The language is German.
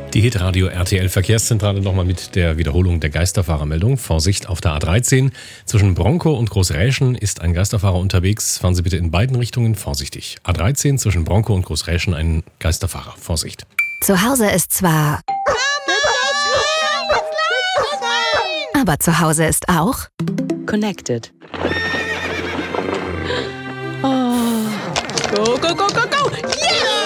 Die Hitradio RTL Verkehrszentrale nochmal mit der Wiederholung der Geisterfahrermeldung. Vorsicht auf der A13. Zwischen Bronkow und Großräschen ist ein Geisterfahrer unterwegs. Fahren Sie bitte in beiden Richtungen vorsichtig. A13 zwischen Bronkow und Großräschen ein Geisterfahrer. Vorsicht. Zu Hause ist zwar... Aber zu Hause ist auch... Connected. Oh. Go, go, go, go, go! Yeah!